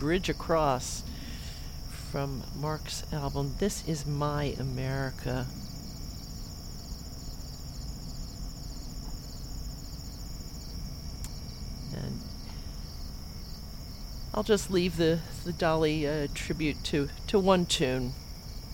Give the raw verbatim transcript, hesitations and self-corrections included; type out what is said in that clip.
Bridge Across from Mark's album This Is My America. And I'll just leave the, the Dolly uh, tribute to, to one tune.